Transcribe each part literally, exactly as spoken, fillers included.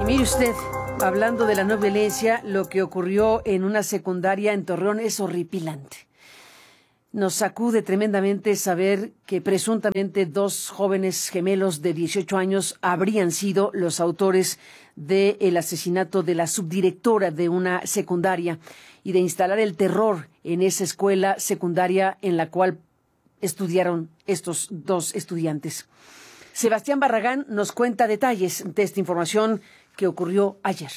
Mire usted, hablando de la no violencia, lo que ocurrió en una secundaria en Torreón es horripilante. Nos sacude tremendamente saber que presuntamente dos jóvenes gemelos de dieciocho años habrían sido los autores del asesinato de la subdirectora de una secundaria y de instalar el terror en esa escuela secundaria en la cual estudiaron estos dos estudiantes. Sebastián Barragán nos cuenta detalles de esta información que ocurrió ayer.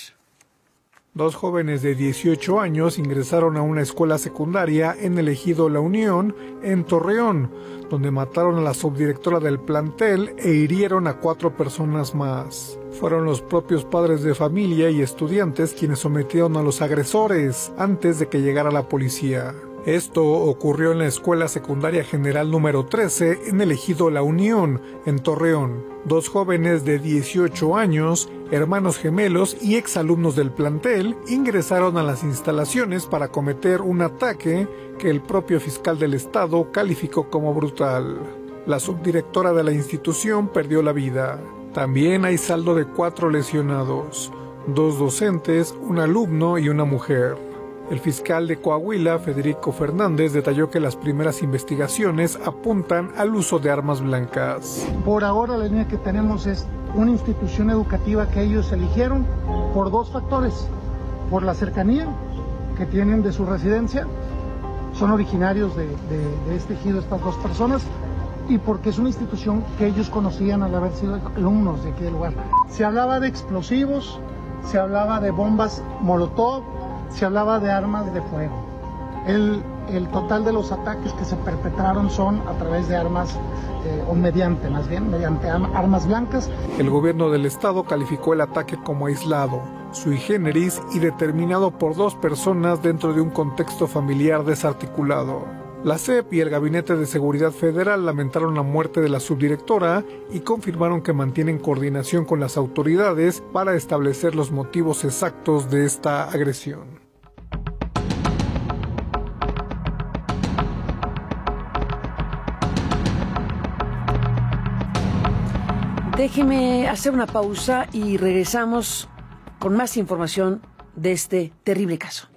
Dos jóvenes de dieciocho años ingresaron a una escuela secundaria en el ejido La Unión, en Torreón, donde mataron a la subdirectora del plantel e hirieron a cuatro personas más. Fueron los propios padres de familia y estudiantes quienes sometieron a los agresores antes de que llegara la policía. Esto ocurrió en la Escuela Secundaria General número trece en el ejido La Unión, en Torreón. Dos jóvenes de dieciocho años, hermanos gemelos y exalumnos del plantel, ingresaron a las instalaciones para cometer un ataque que el propio fiscal del estado calificó como brutal. La subdirectora de la institución perdió la vida. También hay saldo de cuatro lesionados, dos docentes, un alumno y una mujer. El fiscal de Coahuila, Federico Fernández, detalló que las primeras investigaciones apuntan al uso de armas blancas. Por ahora la línea que tenemos es una institución educativa que ellos eligieron por dos factores. Por la cercanía que tienen de su residencia, son originarios de, de, de este ejido estas dos personas, y porque es una institución que ellos conocían al haber sido alumnos de aquí del lugar. Se hablaba de explosivos, se hablaba de bombas molotov, se hablaba de armas de fuego. El, el total de los ataques que se perpetraron son a través de armas, eh, o mediante, más bien, mediante armas blancas. El gobierno del estado calificó el ataque como aislado, sui generis y determinado por dos personas dentro de un contexto familiar desarticulado. La C E P y el Gabinete de Seguridad Federal lamentaron la muerte de la subdirectora y confirmaron que mantienen coordinación con las autoridades para establecer los motivos exactos de esta agresión. Déjeme hacer una pausa y regresamos con más información de este terrible caso.